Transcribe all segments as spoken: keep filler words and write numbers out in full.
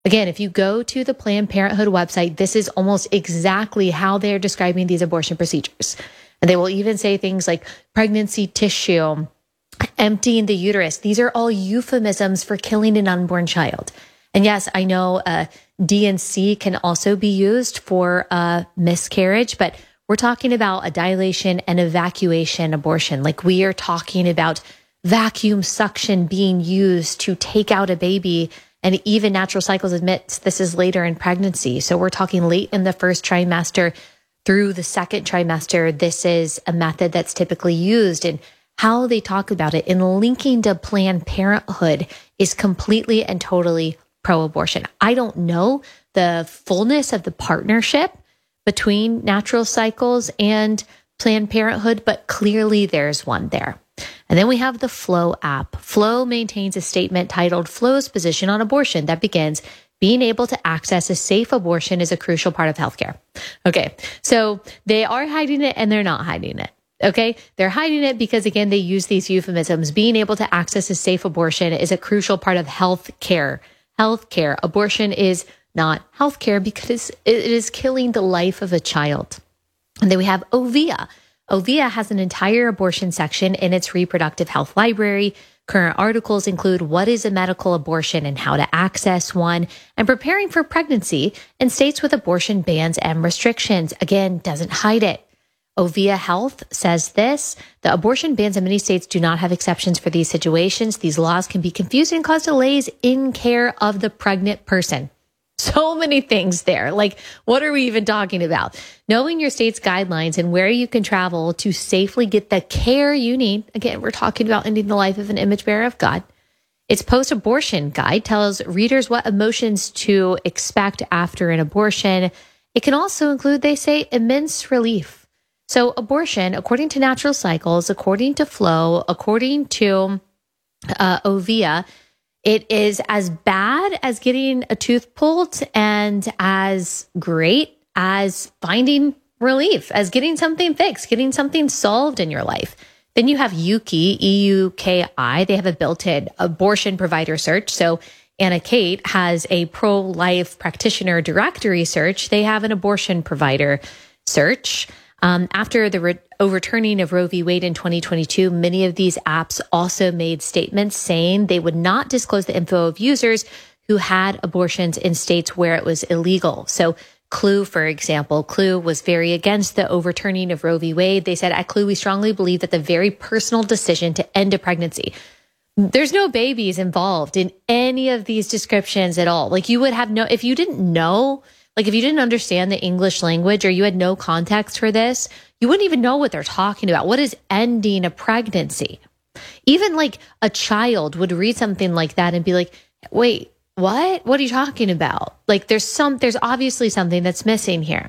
Again, if you go to the Planned Parenthood website, this is almost exactly how they're describing these abortion procedures. And they will even say things like pregnancy tissue, emptying the uterus. These are all euphemisms for killing an unborn child. And yes, I know uh, D and C can also be used for uh, miscarriage, but we're talking about a dilation and evacuation abortion. Like we are talking about vacuum suction being used to take out a baby. And even Natural Cycles admits this is later in pregnancy. So we're talking late in the first trimester through the second trimester. This is a method that's typically used, and how they talk about it in linking to Planned Parenthood is completely and totally pro-abortion. I don't know the fullness of the partnership between Natural Cycles and Planned Parenthood, but clearly there's one there. And then we have the Flow app. Flow maintains a statement titled Flow's Position on Abortion that begins, being able to access a safe abortion is a crucial part of healthcare. Okay, so they are hiding it and they're not hiding it. Okay, they're hiding it because, again, they use these euphemisms. Being able to access a safe abortion is a crucial part of healthcare. Healthcare. Abortion is not healthcare because it is killing the life of a child. And then we have Ovia. Ovia has an entire abortion section in its reproductive health library. Current articles include what is a medical abortion and how to access one, and preparing for pregnancy in states with abortion bans and restrictions. Again, doesn't hide it. Ovia Health says this: the abortion bans in many states do not have exceptions for these situations. These laws can be confusing and cause delays in care of the pregnant person. So many things there. Like, what are we even talking about? Knowing your state's guidelines and where you can travel to safely get the care you need. Again, we're talking about ending the life of an image bearer of God. Its post-abortion guide tells readers what emotions to expect after an abortion. It can also include, they say, immense relief. So abortion, according to Natural Cycles, according to Flow, according to uh, Ovia, it is as bad as getting a tooth pulled and as great as finding relief, as getting something fixed, getting something solved in your life. Then you have Yuki, E U K I. They have a built-in abortion provider search. So Anna Kate has a pro-life practitioner directory search. They have an abortion provider search. Um, after the re- overturning of Roe v. Wade in twenty twenty-two, many of these apps also made statements saying they would not disclose the info of users who had abortions in states where it was illegal. So Clue, for example, Clue was very against the overturning of Roe v. Wade. They said, at Clue, we strongly believe that the very personal decision to end a pregnancy, there's no babies involved in any of these descriptions at all. Like, you would have no, if you didn't know, like if you didn't understand the English language or you had no context for this, you wouldn't even know what they're talking about. What is ending a pregnancy? Even like a child would read something like that and be like, wait, what? What are you talking about? Like there's some, there's obviously something that's missing here.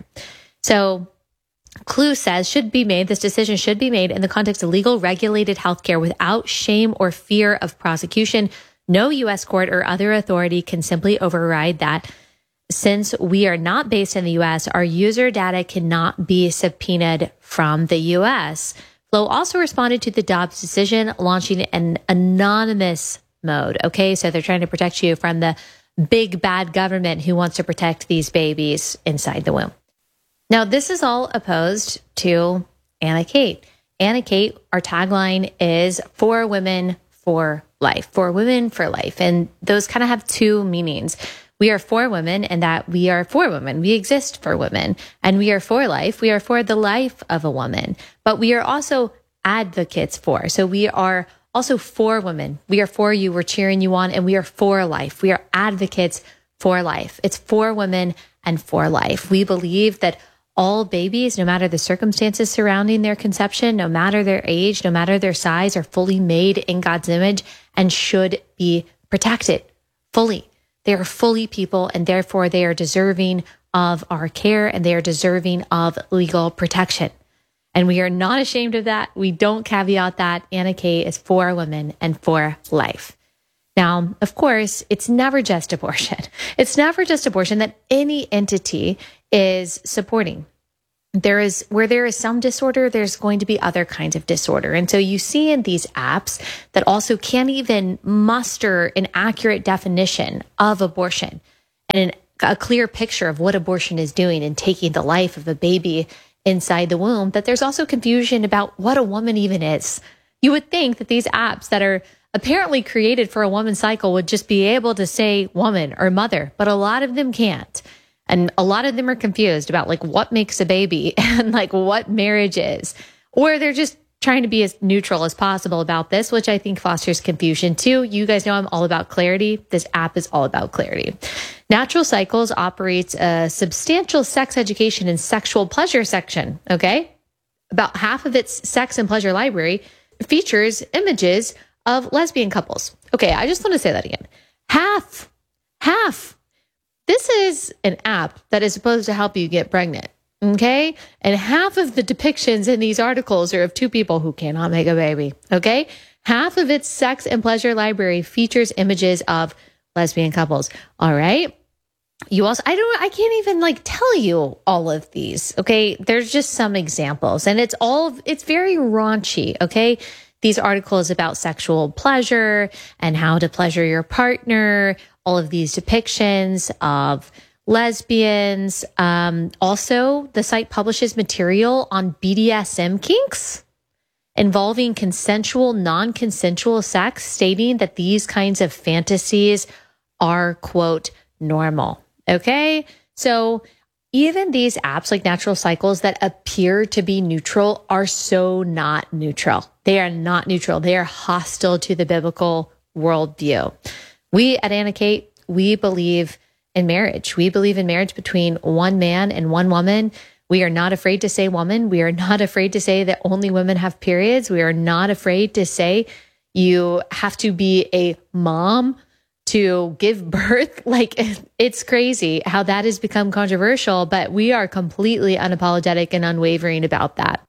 So Clue says should be made, this decision should be made in the context of legal regulated healthcare without shame or fear of prosecution. No U S court or other authority can simply override that. Since we are not based in the U S, our user data cannot be subpoenaed from the U S. Flow also responded to the Dobbs decision, launching an anonymous mode. Okay, so they're trying to protect you from the big bad government who wants to protect these babies inside the womb. Now, this is all opposed to Anna Kate. Anna Kate, our tagline is for women for life, for women for life. And those kind of have two meanings. We are for women and that we are for women. We exist for women and we are for life. We are for the life of a woman, but we are also advocates for. So we are also for women. We are for you. We're cheering you on and we are for life. We are advocates for life. It's for women and for life. We believe that all babies, no matter the circumstances surrounding their conception, no matter their age, no matter their size, are fully made in God's image and should be protected fully. They are fully people and therefore they are deserving of our care and they are deserving of legal protection. And we are not ashamed of that. We don't caveat that. Anna Kate is for women and for life. Now, of course, it's never just abortion. It's never just abortion that any entity is supporting. There is, where there is some disorder, there's going to be other kinds of disorder. And so you see in these apps that also can't even muster an accurate definition of abortion. and an, a clear picture of what abortion is doing and taking the life of a baby inside the womb, that there's also confusion about what a woman even is. You would think that these apps that are apparently created for a woman's cycle would just be able to say woman or mother, but a lot of them can't. And a lot of them are confused about like what makes a baby and like what marriage is, or they're just trying to be as neutral as possible about this, which I think fosters confusion too. You guys know I'm all about clarity. This app is all about clarity. Natural Cycles operates a substantial sex education and sexual pleasure section, okay? About half of its sex and pleasure library features images of lesbian couples. Okay, I just want to say that again. Half, half. This is an app that is supposed to help you get pregnant. Okay. And half of the depictions in these articles are of two people who cannot make a baby. Okay. Half of its sex and pleasure library features images of lesbian couples. All right. You also, I don't, I can't even like tell you all of these. Okay. There's just some examples and it's all, it's very raunchy. Okay. These articles about sexual pleasure and how to pleasure your partner, all of these depictions of lesbians. Um, also, the site publishes material on B D S M kinks involving consensual, non-consensual sex, stating that these kinds of fantasies are, quote, normal. Okay? So even these apps like Natural Cycles that appear to be neutral are so not neutral. They are not neutral. They are hostile to the biblical worldview. We at Anna Kate, we believe in marriage. We believe in marriage between one man and one woman. We are not afraid to say woman. We are not afraid to say that only women have periods. We are not afraid to say you have to be a mom to give birth. Like, it's crazy how that has become controversial, but we are completely unapologetic and unwavering about that.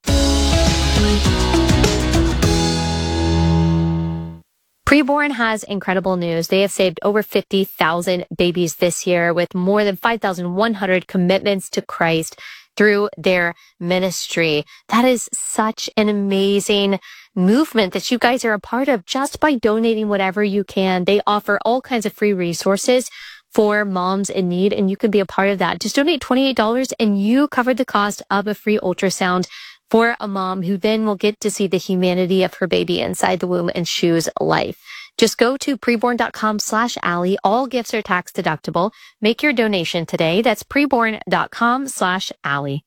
Preborn has incredible news. They have saved over fifty thousand babies this year with more than five thousand one hundred commitments to Christ through their ministry. That is such an amazing movement that you guys are a part of just by donating whatever you can. They offer all kinds of free resources for moms in need, and you can be a part of that. Just donate twenty-eight dollars and you cover the cost of a free ultrasound for a mom who then will get to see the humanity of her baby inside the womb and choose life. Just go to preborn.com slash Allie. All gifts are tax deductible. Make your donation today. That's preborn.com slash Allie.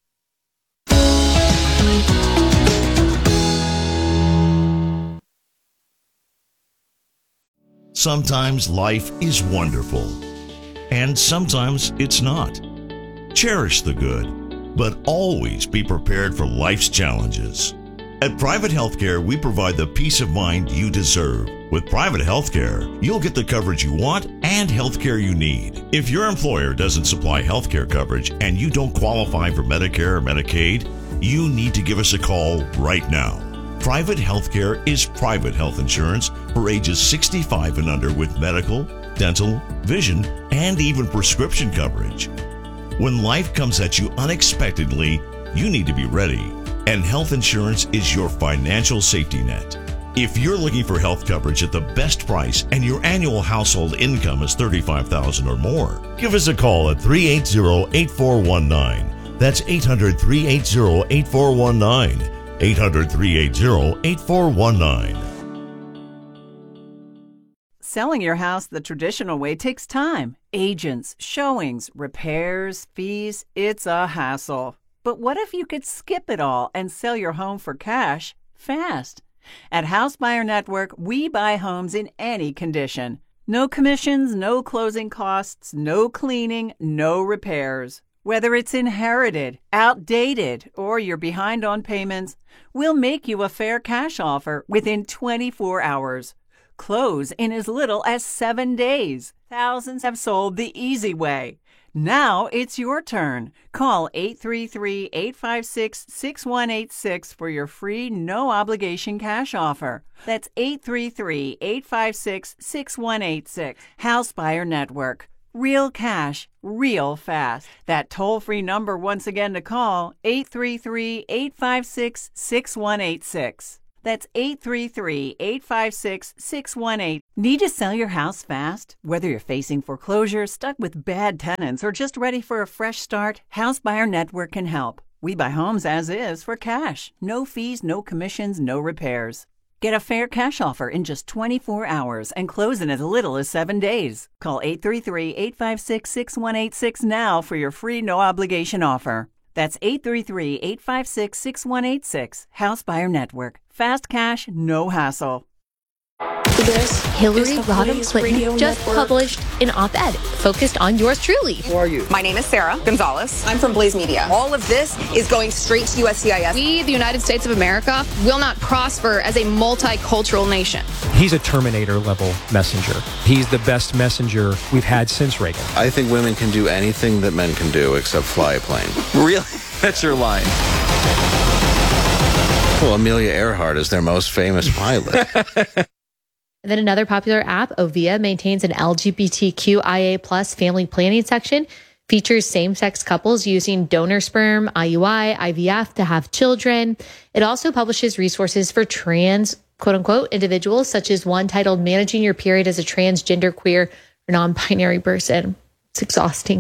Sometimes life is wonderful, and sometimes it's not. Cherish the good, but always be prepared for life's challenges. At Private Healthcare, we provide the peace of mind you deserve. With Private Healthcare, you'll get the coverage you want and healthcare you need. If your employer doesn't supply healthcare coverage and you don't qualify for Medicare or Medicaid, you need to give us a call right now. Private Healthcare is private health insurance for ages sixty-five and under with medical, dental, vision, and even prescription coverage. When life comes at you unexpectedly, you need to be ready, and health insurance is your financial safety net. If you're looking for health coverage at the best price and your annual household income is thirty-five thousand dollars or more, give us a call at three eight zero, eight four one nine. That's eight hundred, three eight zero, eight four one nine. eight hundred, three eight zero, eight four one nine. Selling your house the traditional way takes time. Agents, showings, repairs, fees. It's a hassle. But what if you could skip it all and sell your home for cash fast? At House Buyer Network, we buy homes in any condition. No commissions, no closing costs, no cleaning, no repairs. Whether it's inherited, outdated, or you're behind on payments, we'll make you a fair cash offer within twenty-four hours. Close in as little as seven days. Thousands have sold the easy way. Now it's your turn. Call eight three three, eight five six, six one eight six for your free no-obligation cash offer. That's eight three three, eight five six, six one eight six. House Buyer Network. Real cash, real fast. That toll-free number once again to call, eight three three, eight five six, six one eight six. That's eight three three, eight five six, six one eight. Need to sell your house fast? Whether you're facing foreclosure, stuck with bad tenants, or just ready for a fresh start, House Buyer Network can help. We buy homes as is for cash. No fees, no commissions, no repairs. Get a fair cash offer in just twenty-four hours and close in as little as seven days. Call eight three three, eight five six, six one eight six now for your free no-obligation offer. That's eight three three, eight five six, six one eight six. House Buyer Network. Fast cash, no hassle. This Hillary Rodham Clinton just network. published an op-ed focused on yours truly. Who are you? My name is Sarah Gonzalez. I'm from Blaze Media. All of this is going straight to U S C I S. We, the United States of America, will not prosper as a multicultural nation. He's a Terminator-level messenger. He's the best messenger we've had since Reagan. I think women can do anything that men can do except fly a plane. Really? That's your line. Well, Amelia Earhart is their most famous pilot. And then another popular app, Ovia, maintains an L G B T Q I A plus family planning section, features same-sex couples using donor sperm, I U I, I V F to have children. It also publishes resources for trans, quote-unquote, individuals, such as one titled Managing Your Period as a Transgender, Queer, or Non-Binary Person. It's exhausting.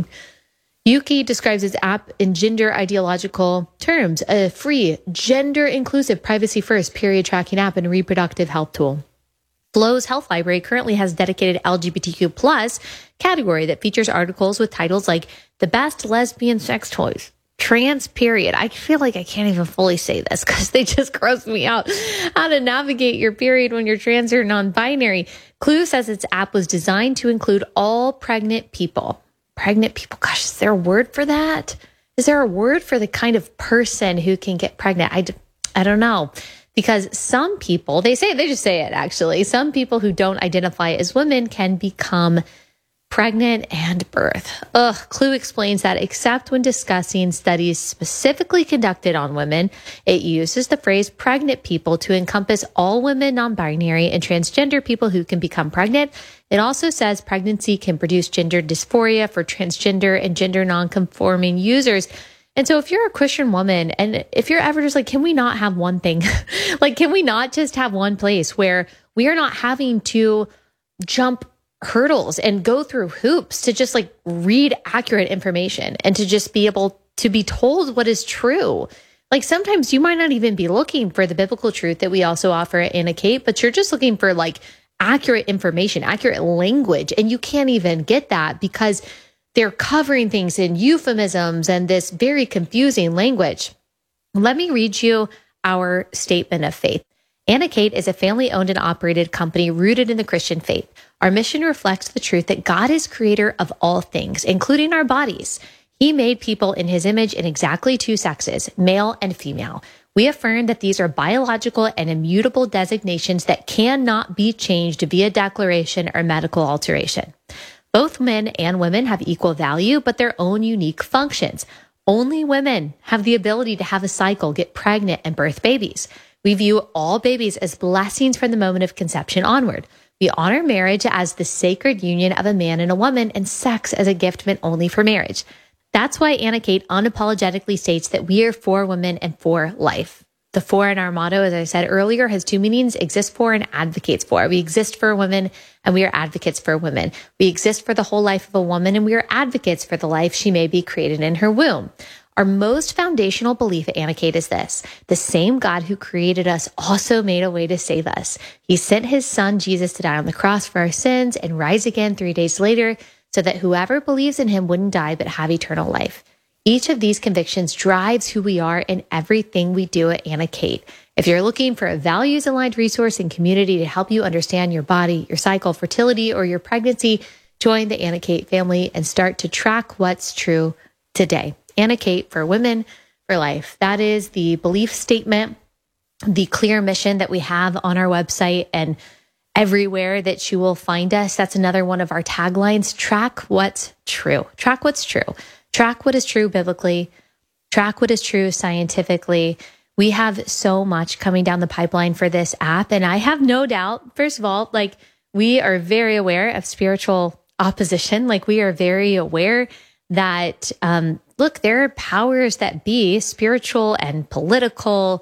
Yuki describes its app in gender ideological terms, a free, gender-inclusive, privacy-first period tracking app and reproductive health tool. Flow's Health Library currently has a dedicated L G B T Q plus category that features articles with titles like The Best Lesbian Sex Toys, Trans Period. I feel like I can't even fully say this because they just gross me out. How to navigate your period when you're trans or non-binary. Clue says its app was designed to include all pregnant people. Pregnant people, gosh, is there a word for that? Is there a word for the kind of person who can get pregnant? I, I don't know. Because some people, they say, they just say it actually, some people who don't identify as women can become pregnant and birth. Ugh, Clue explains that except when discussing studies specifically conducted on women, it uses the phrase pregnant people to encompass all women, non-binary, and transgender people who can become pregnant. It also says pregnancy can produce gender dysphoria for transgender and gender non-conforming users. And so if you're a Christian woman and if you're ever just like, can we not have one thing? Like, can we not just have one place where we are not having to jump hurdles and go through hoops to just like read accurate information and to just be able to be told what is true? Like sometimes you might not even be looking for the biblical truth that we also offer at Anna Kate, but you're just looking for like accurate information, accurate language. And you can't even get that because they're covering things in euphemisms and this very confusing language. Let me read you our statement of faith. Anna Kate is a family-owned and operated company rooted in the Christian faith. Our mission reflects the truth that God is creator of all things, including our bodies. He made people in his image in exactly two sexes, male and female. We affirm that these are biological and immutable designations that cannot be changed via declaration or medical alteration. Both men and women have equal value, but their own unique functions. Only women have the ability to have a cycle, get pregnant, and birth babies. We view all babies as blessings from the moment of conception onward. We honor marriage as the sacred union of a man and a woman, and sex as a gift meant only for marriage. That's why Anna Kate unapologetically states that we are for women and for life. The for in our motto, as I said earlier, has two meanings: exist for and advocates for. We exist for women and we are advocates for women. We exist for the whole life of a woman and we are advocates for the life she may be created in her womb. Our most foundational belief at Anna Kate is this: the same God who created us also made a way to save us. He sent his son Jesus to die on the cross for our sins and rise again three days later so that whoever believes in him wouldn't die but have eternal life. Each of these convictions drives who we are in everything we do at Anna Kate. If you're looking for a values-aligned resource and community to help you understand your body, your cycle, fertility, or your pregnancy, join the Anna Kate family and start to track what's true today. Anna Kate, for women, for life. That is the belief statement, the clear mission that we have on our website and everywhere that you will find us. That's another one of our taglines: track what's true. Track what's true. Track what is true biblically, track what is true scientifically. We have so much coming down the pipeline for this app. And I have no doubt, first of all, like we are very aware of spiritual opposition. Like we are very aware that, um, look, there are powers that be, spiritual and political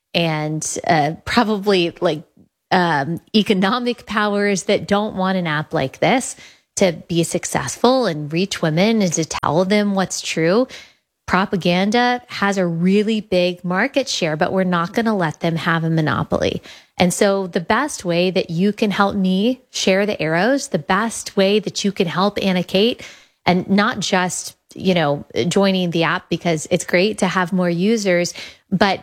and uh, probably like um, economic powers that don't want an app like this to be successful and reach women and to tell them what's true. Propaganda has a really big market share, but we're not going to let them have a monopoly. And so the best way that you can help me share the arrows, the best way that you can help Anna Kate, and not just, you know, joining the app because it's great to have more users, but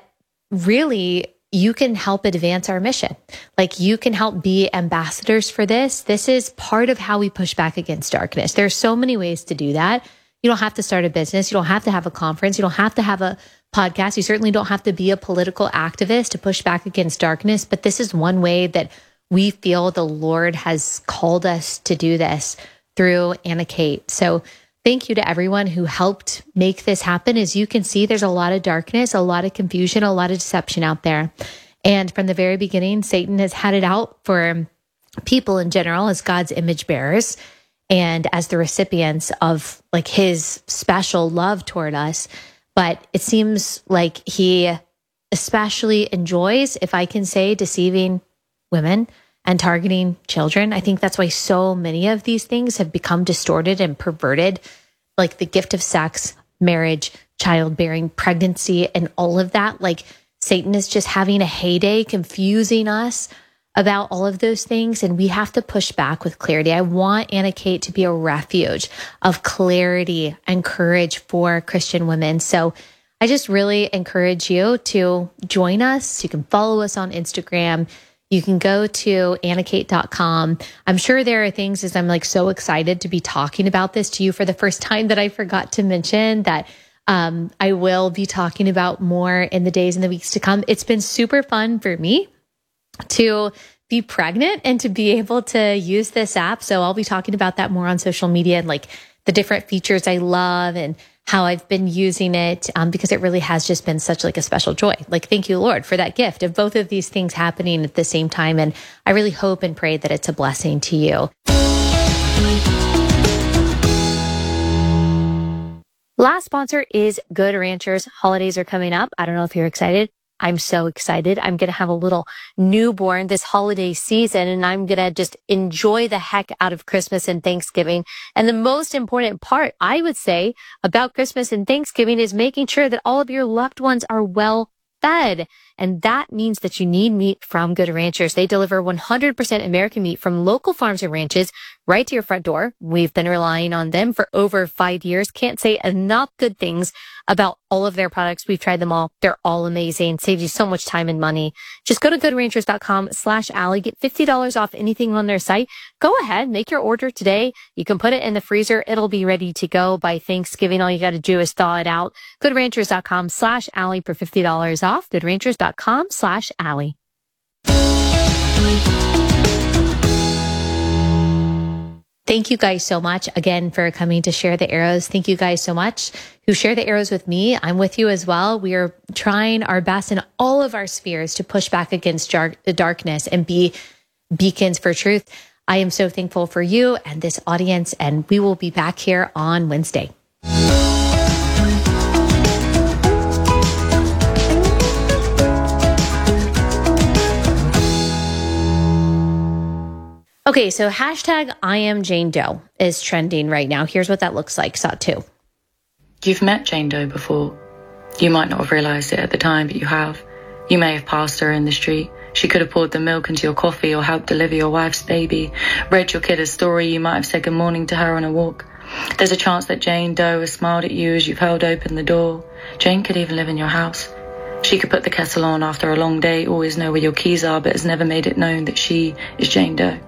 really you can help advance our mission. Like you can help be ambassadors for this. This is part of how we push back against darkness. There's so many ways to do that. You don't have to start a business. You don't have to have a conference. You don't have to have a podcast. You certainly don't have to be a political activist to push back against darkness. But this is one way that we feel the Lord has called us to do this through Anna Kate. So thank you to everyone who helped make this happen. As you can see, there's a lot of darkness, a lot of confusion, a lot of deception out there. And from the very beginning, Satan has had it out for people in general as God's image bearers and as the recipients of like his special love toward us. But it seems like he especially enjoys, if I can say, deceiving women and targeting children. I think that's why so many of these things have become distorted and perverted, like the gift of sex, marriage, childbearing, pregnancy, and all of that. Like Satan is just having a heyday, confusing us about all of those things, and we have to push back with clarity. I want Anna Kate to be a refuge of clarity and courage for Christian women. So I just really encourage you to join us. You can follow us on Instagram. You can go to anna kate dot com. I'm sure there are things, as I'm like so excited to be talking about this to you for the first time, that I forgot to mention that um, I will be talking about more in the days and the weeks to come. It's been super fun for me to be pregnant and to be able to use this app. So I'll be talking about that more on social media and like the different features I love and how I've been using it, um, because it really has just been such like a special joy. Like, thank you, Lord, for that gift of both of these things happening at the same time. And I really hope and pray that it's a blessing to you. Last sponsor is Good Ranchers. Holidays are coming up. I don't know if you're excited. I'm so excited. I'm going to have a little newborn this holiday season, and I'm going to just enjoy the heck out of Christmas and Thanksgiving. And the most important part, I would say, about Christmas and Thanksgiving is making sure that all of your loved ones are well fed. And that means that you need meat from Good Ranchers. They deliver one hundred percent American meat from local farms and ranches right to your front door. We've been relying on them for over five years. Can't say enough good things about all of their products. We've tried them all. They're all amazing. Saves you so much time and money. Just go to good ranchers dot com slash Allie. Get fifty dollars off anything on their site. Go ahead, make your order today. You can put it in the freezer. It'll be ready to go by Thanksgiving. All you got to do is thaw it out. good ranchers dot com slash Allie for fifty dollars off. good ranchers dot com slash Allie. Thank you guys so much again for coming to share the arrows. Thank you guys so much who share the arrows with me. I'm with you as well. We are trying our best in all of our spheres to push back against dark, the darkness and be beacons for truth. I am so thankful for you and this audience, and we will be back here on Wednesday. Okay, so hashtag I am Jane Doe is trending right now. Here's what that looks like. S O T two. You've met Jane Doe before. You might not have realised it at the time, but you have. You may have passed her in the street. She could have poured the milk into your coffee or helped deliver your wife's baby, read your kid a story. You might have said good morning to her on a walk. There's a chance that Jane Doe has smiled at you as you've held open the door. Jane could even live in your house. She could put the kettle on after a long day, always know where your keys are, but has never made it known that she is Jane Doe.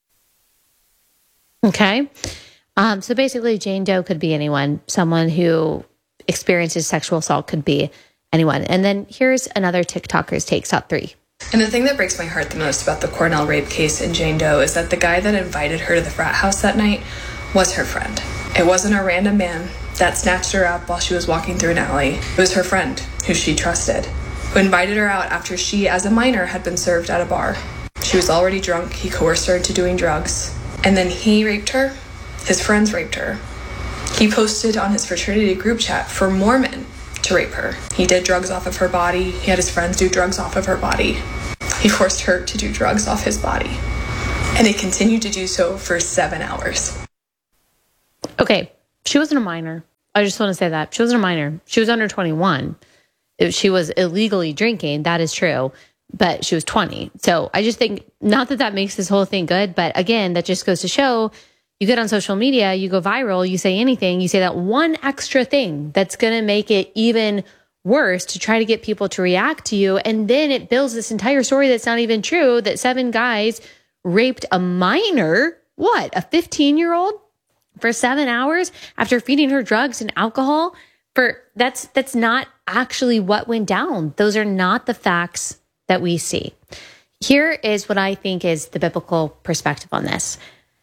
Okay. Um, so basically, Jane Doe could be anyone. Someone who experiences sexual assault could be anyone. And then here's another TikToker's take, S O T three. And the thing that breaks my heart the most about the Cornell rape case in Jane Doe is that the guy that invited her to the frat house that night was her friend. It wasn't a random man that snatched her up while she was walking through an alley. It was her friend, who she trusted, who invited her out after she, as a minor, had been served at a bar. She was already drunk. He coerced her into doing drugs. And then he raped her. His friends raped her. He posted on his fraternity group chat for more men to rape her. He did drugs off of her body. He had his friends do drugs off of her body. He forced her to do drugs off his body. And they continued to do so for seven hours. Okay, she wasn't a minor. I just want to say that. She wasn't a minor. She was under twenty-one. If she was illegally drinking, that is true, but she was twenty. So I just think, not that that makes this whole thing good, but again, that just goes to show, you get on social media, you go viral, you say anything, you say that one extra thing that's going to make it even worse to try to get people to react to you. And then it builds this entire story that's not even true, that seven guys raped a minor, what, a fifteen-year-old for seven hours after feeding her drugs and alcohol. For that's that's not actually what went down. Those are not the facts that we see. Here is what I think is the biblical perspective on this.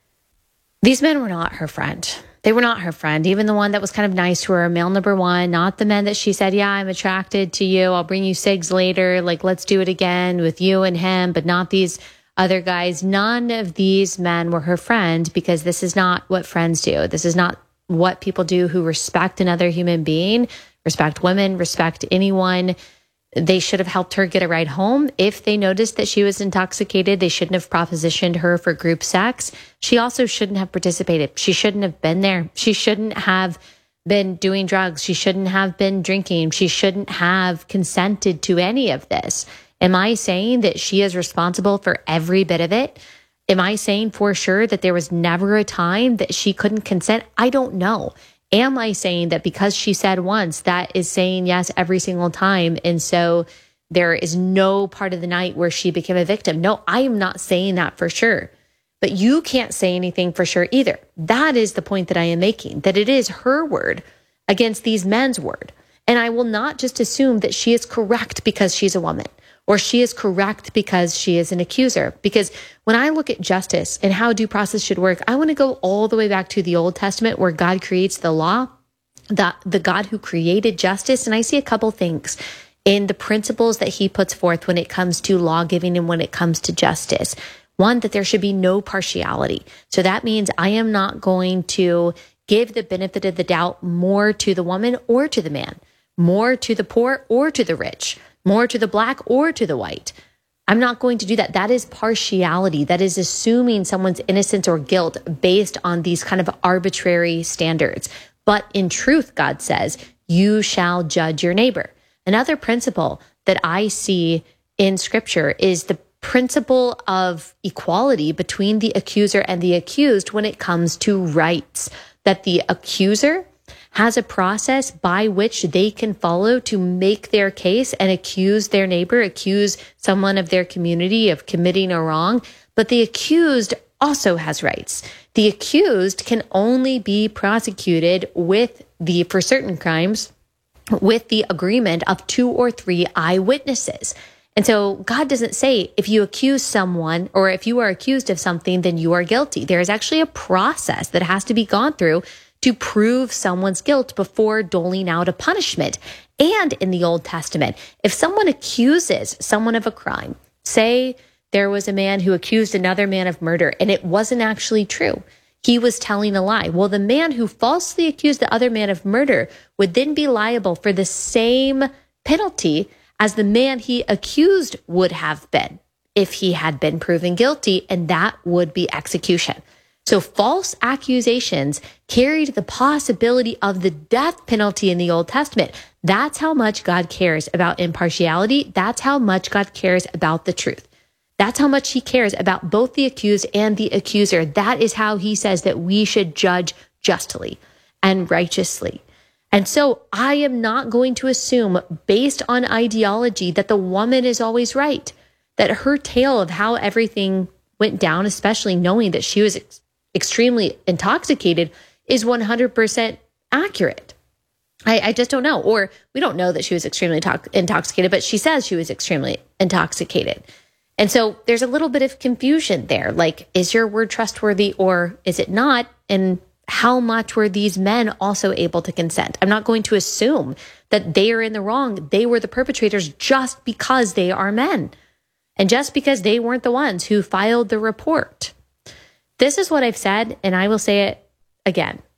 These men were not her friend. They were not her friend. Even the one that was kind of nice to her, male number one, not the men that she said, yeah, I'm attracted to you. I'll bring you cigs later. Like, let's do it again with you and him, but not these other guys. None of these men were her friend, because this is not what friends do. This is not what people do who respect another human being, respect women, respect anyone. They should have helped her get a ride home. If they noticed that she was intoxicated, they shouldn't have propositioned her for group sex. She also shouldn't have participated. She shouldn't have been there. She shouldn't have been doing drugs. She shouldn't have been drinking. She shouldn't have consented to any of this. Am I saying that she is responsible for every bit of it? Am I saying for sure that there was never a time that she couldn't consent? I don't know. Am I saying that because she said once, that is saying yes every single time, and so there is no part of the night where she became a victim? No, I am not saying that for sure. But you can't say anything for sure either. That is the point that I am making, that it is her word against these men's word. And I will not just assume that she is correct because she's a woman, or she is correct because she is an accuser. Because when I look at justice and how due process should work, I want to go all the way back to the Old Testament, where God creates the law, the, the God who created justice. And I see a couple things in the principles that he puts forth when it comes to law giving and when it comes to justice. One, that there should be no partiality. So that means I am not going to give the benefit of the doubt more to the woman or to the man, more to the poor or to the rich, more to the black or to the white. I'm not going to do that. That is partiality. That is assuming someone's innocence or guilt based on these kind of arbitrary standards. But in truth, God says, you shall judge your neighbor. Another principle that I see in scripture is the principle of equality between the accuser and the accused when it comes to rights, that the accuser has a process by which they can follow to make their case and accuse their neighbor, accuse someone of their community of committing a wrong. But the accused also has rights. The accused can only be prosecuted with the, for certain crimes, with the agreement of two or three eyewitnesses. And so God doesn't say if you accuse someone or if you are accused of something, then you are guilty. There is actually a process that has to be gone through to prove someone's guilt before doling out a punishment. And in the Old Testament, if someone accuses someone of a crime, say there was a man who accused another man of murder and it wasn't actually true, he was telling a lie. Well, the man who falsely accused the other man of murder would then be liable for the same penalty as the man he accused would have been if he had been proven guilty, and that would be execution. So false accusations carried the possibility of the death penalty in the Old Testament. That's how much God cares about impartiality. That's how much God cares about the truth. That's how much he cares about both the accused and the accuser. That is how he says that we should judge justly and righteously. And so I am not going to assume, based on ideology, that the woman is always right, that her tale of how everything went down, especially knowing that she was ex- extremely intoxicated, is one hundred percent accurate. I, I just don't know. Or we don't know that she was extremely to- intoxicated, but she says she was extremely intoxicated. And so there's a little bit of confusion there. Like, is your word trustworthy or is it not? And how much were these men also able to consent? I'm not going to assume that they are in the wrong. They were the perpetrators just because they are men and just because they weren't the ones who filed the report. This is what I've said, and I will say it again.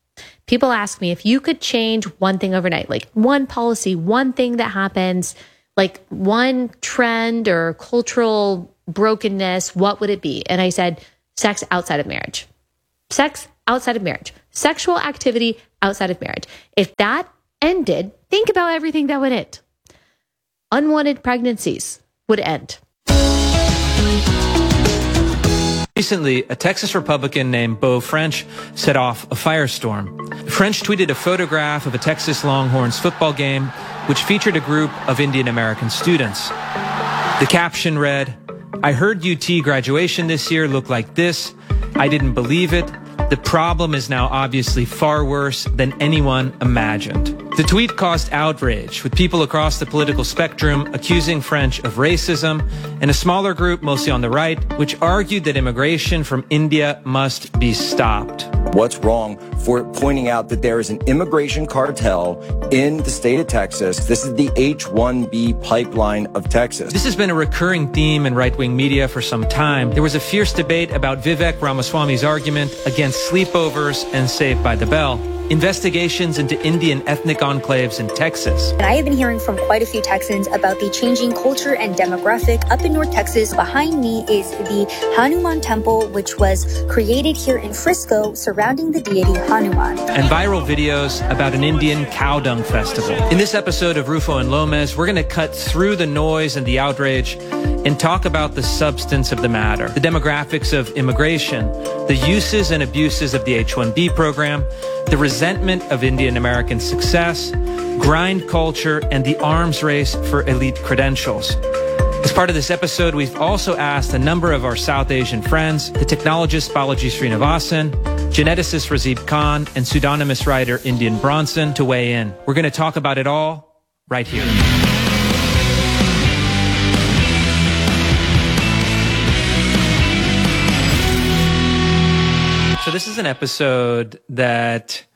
People ask me if you could change one thing overnight, like one policy, one thing that happens, like one trend or cultural brokenness, what would it be? And I said, sex outside of marriage. Sex outside of marriage. Sexual activity outside of marriage. If that ended, think about everything that would end. Unwanted pregnancies would end. Recently, a Texas Republican named Beau French set off a firestorm. French tweeted a photograph of a Texas Longhorns football game, which featured a group of Indian American students. The caption read, "I heard U T graduation this year looked like this. I didn't believe it. The problem is now obviously far worse than anyone imagined." The tweet caused outrage, with people across the political spectrum accusing French of racism, and a smaller group, mostly on the right, which argued that immigration from India must be stopped. What's wrong for pointing out that there is an immigration cartel in the state of Texas? This is the H one B pipeline of Texas. This has been a recurring theme in right-wing media for some time. There was a fierce debate about Vivek Ramaswamy's argument against sleepovers and Saved by the Bell. Investigations into Indian ethnic enclaves in Texas. And I have been hearing from quite a few Texans about the changing culture and demographic up in North Texas. Behind me is the Hanuman Temple, which was created here in Frisco, surrounding the deity Hanuman. And viral videos about an Indian cow dung festival. In this episode of Rufo and Lomez, we're going to cut through the noise and the outrage and talk about the substance of the matter, the demographics of immigration, the uses and abuses of the H one B program, the resentment of Indian American success, grind culture, and the arms race for elite credentials. As part of this episode, we've also asked a number of our South Asian friends, the technologist Balaji Srinivasan, geneticist Razib Khan, and pseudonymous writer Indian Bronson to weigh in. We're going to talk about it all right here. So this is an episode that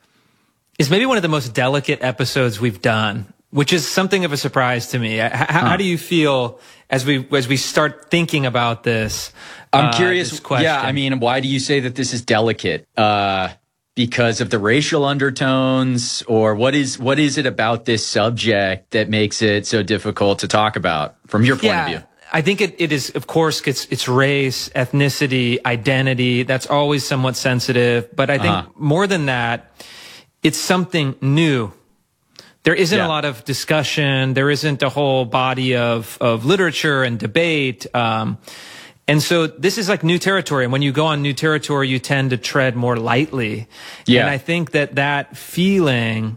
is maybe one of the most delicate episodes we've done, which is something of a surprise to me. How, huh. how do you feel as we as we start thinking about this? I'm uh, curious. This question? Yeah, I mean, why do you say that this is delicate? Uh, because of the racial undertones, or what is what is it about this subject that makes it so difficult to talk about from your point yeah. of view? I think it, it is, of course, it's, it's race, ethnicity, identity. That's always somewhat sensitive. But I think uh-huh. more than that, it's something new. There isn't yeah. a lot of discussion. There isn't a whole body of, of literature and debate. Um, and so this is like new territory. And when you go on new territory, you tend to tread more lightly. Yeah. And I think that that feeling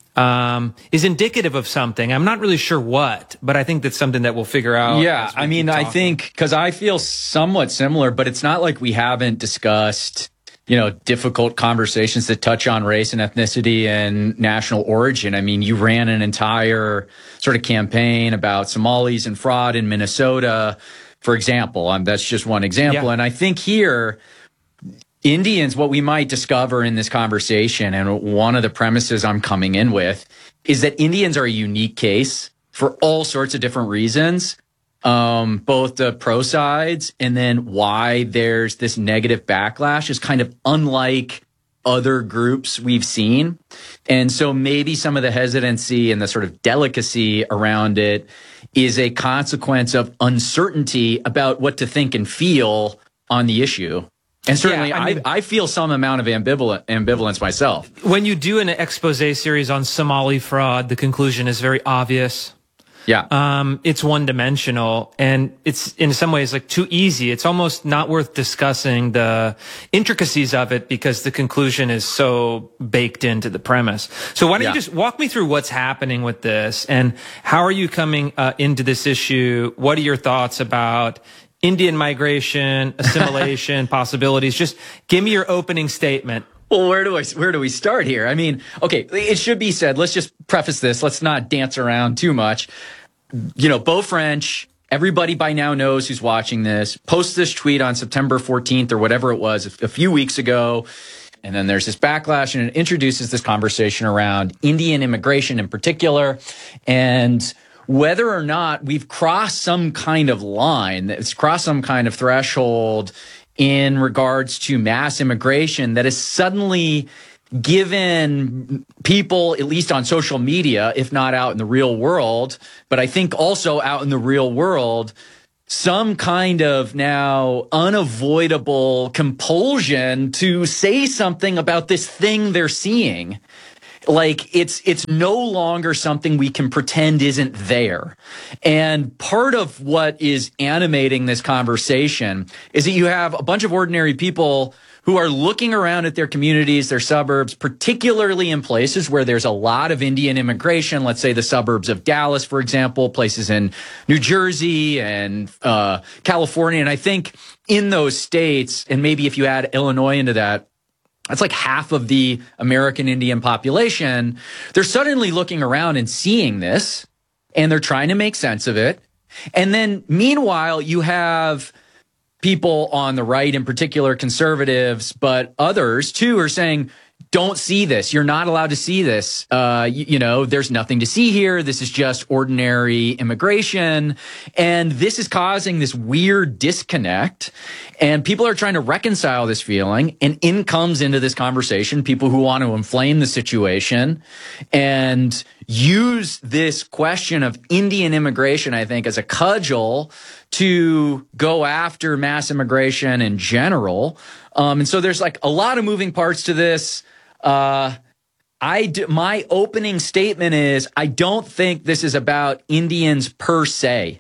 Um, is indicative of something. I'm not really sure what, but I think that's something that we'll figure out. Yeah, I mean, I think, because I feel somewhat similar, but it's not like we haven't discussed, you know, difficult conversations that touch on race and ethnicity and national origin. I mean, you ran an entire sort of campaign about Somalis and fraud in Minnesota, for example. Um, that's just one example. Yeah. And I think here, Indians, what we might discover in this conversation, and one of the premises I'm coming in with, is that Indians are a unique case for all sorts of different reasons, um, both the pro sides and then why there's this negative backlash is kind of unlike other groups we've seen. And so maybe some of the hesitancy and the sort of delicacy around it is a consequence of uncertainty about what to think and feel on the issue. And certainly, yeah, I, mean, I, I feel some amount of ambivalent, ambivalence myself. When you do an expose series on Somali fraud, the conclusion is very obvious. Yeah. Um, it's one-dimensional, and it's in some ways like too easy. It's almost not worth discussing the intricacies of it because the conclusion is so baked into the premise. So why don't yeah. you just walk me through what's happening with this, and how are you coming uh, into this issue? What are your thoughts about Indian migration, assimilation, possibilities? Just give me your opening statement. Well, where do I, where do we start here? I mean, okay, it should be said, let's just preface this. Let's not dance around too much. You know, Beau French, everybody by now knows who's watching this, posts this tweet on September fourteenth or whatever it was a few weeks ago. And then there's this backlash, and it introduces this conversation around Indian immigration in particular. And whether or not we've crossed some kind of line, it's crossed some kind of threshold in regards to mass immigration that is suddenly given people, at least on social media, if not out in the real world, but I think also out in the real world, some kind of now unavoidable compulsion to say something about this thing they're seeing. Like it's it's no longer something we can pretend isn't there. And part of what is animating this conversation is that you have a bunch of ordinary people who are looking around at their communities, their suburbs, particularly in places where there's a lot of Indian immigration, let's say the suburbs of Dallas, for example, places in New Jersey and uh California. And I think in those states, and maybe if you add Illinois into that, that's like half of the American Indian population. They're suddenly looking around and seeing this, and they're trying to make sense of it. And then meanwhile, you have people on the right, in particular conservatives, but others too, are saying, don't see this. You're not allowed to see this. Uh, you, you know, there's nothing to see here. This is just ordinary immigration. And this is causing this weird disconnect. And people are trying to reconcile this feeling. And in comes into this conversation people who want to inflame the situation and use this question of Indian immigration, I think, as a cudgel to go after mass immigration in general. Um, and so there's like a lot of moving parts to this. Uh, I do, my opening statement is I don't think this is about Indians per se.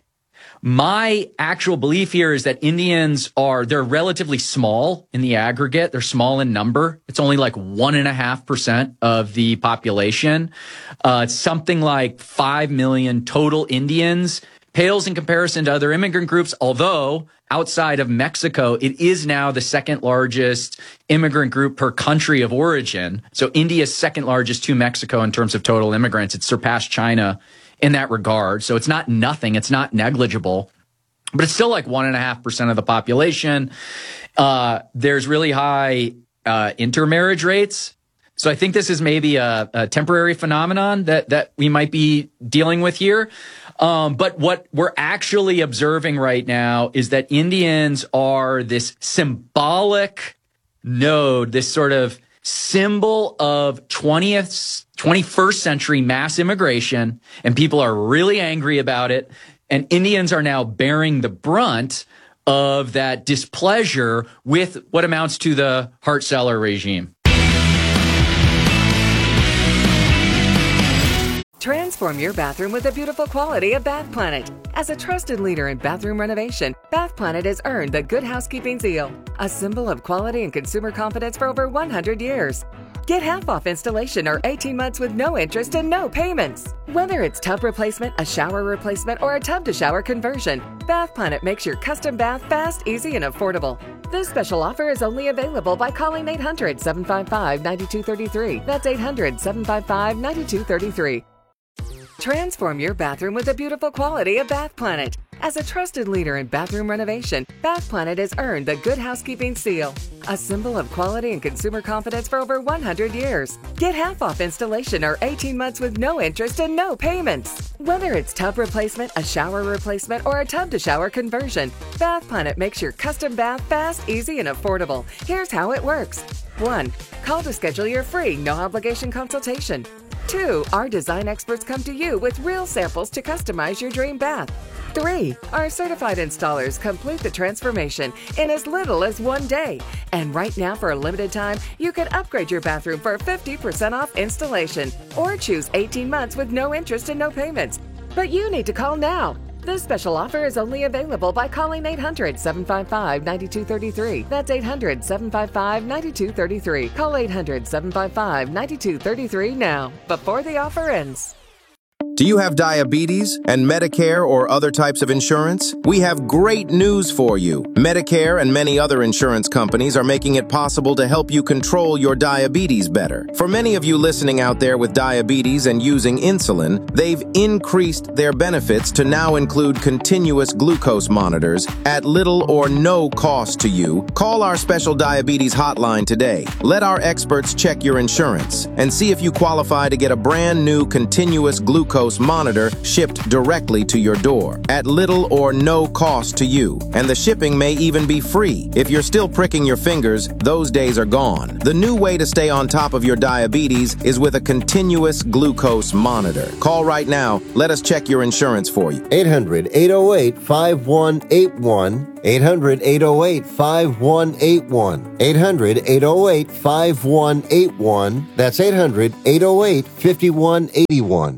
My actual belief here is that Indians are, they're relatively small in the aggregate. They're small in number. It's only like one and a half percent of the population. Uh, it's something like five million total Indians. Pales in comparison to other immigrant groups, although outside of Mexico, it is now the second largest immigrant group per country of origin. So India's second largest to Mexico in terms of total immigrants. It's surpassed China in that regard. So it's not nothing. It's not negligible, but it's still like one and a half percent of the population. Uh, there's really high uh, intermarriage rates. So I think this is maybe a, a temporary phenomenon that, that we might be dealing with here. Um, but what we're actually observing right now is that Indians are this symbolic node, this sort of symbol of twentieth, twenty-first century mass immigration, and people are really angry about it. And Indians are now bearing the brunt of that displeasure with what amounts to the Hart-Celler regime. Transform your bathroom with the beautiful quality of Bath Planet. As a trusted leader in bathroom renovation, Bath Planet has earned the Good Housekeeping seal, a symbol of quality and consumer confidence for over one hundred years. Get half off installation or eighteen months with no interest and no payments. Whether it's tub replacement, a shower replacement, or a tub-to-shower conversion, Bath Planet makes your custom bath fast, easy, and affordable. This special offer is only available by calling eight hundred, seven five five, nine two three three. That's eight hundred, seven five five, nine two three three. Transform your bathroom with the beautiful quality of Bath Planet. As a trusted leader in bathroom renovation, Bath Planet has earned the Good Housekeeping seal, a symbol of quality and consumer confidence for over one hundred years. Get half off installation or eighteen months with no interest and no payments. Whether it's tub replacement, a shower replacement, or a tub-to-shower conversion, Bath Planet makes your custom bath fast, easy, and affordable. Here's how it works. one. Call to schedule your free, no-obligation consultation. two. Our design experts come to you with real samples to customize your dream bath. three. Our certified installers complete the transformation in as little as one day. And right now, for a limited time, you can upgrade your bathroom for fifty percent off installation or choose eighteen months with no interest and no payments. But you need to call now. This special offer is only available by calling eight hundred, seven five five, nine two three three. That's eight hundred, seven five five, nine two three three. Call eight hundred, seven five five, nine two three three now, before the offer ends. Do you have diabetes and Medicare or other types of insurance? We have great news for you. Medicare and many other insurance companies are making it possible to help you control your diabetes better. For many of you listening out there with diabetes and using insulin, they've increased their benefits to now include continuous glucose monitors at little or no cost to you. Call our special diabetes hotline today. Let our experts check your insurance and see if you qualify to get a brand new continuous glucose glucose monitor shipped directly to your door at little or no cost to you. And the shipping may even be free. If you're still pricking your fingers, those days are gone. The new way to stay on top of your diabetes is with a continuous glucose monitor. Call right now. Let us check your insurance for you. eight hundred, eight oh eight, five one eight one. eight hundred, eight oh eight, five one eight one. eight hundred, eight oh eight, five one eight one. That's eight hundred, eight oh eight, five one eight one.